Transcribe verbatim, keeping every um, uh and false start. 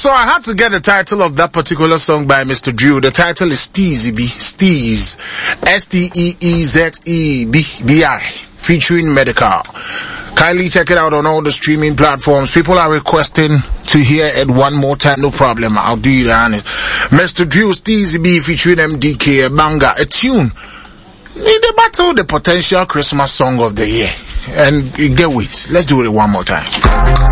so I had to get the title of that particular song by Mister Drew. The title is Steezy B, Steez, S T E E Z E B B I, featuring Medical. Kindly check it out on all the streaming platforms. People are requesting to hear it one more time. No problem. I'll do you the honest. Mister Drew, Steezy B featuring M D K, a banger, a tune. In the battle, the potential Christmas song of the year. And get with. Let's do it one more time.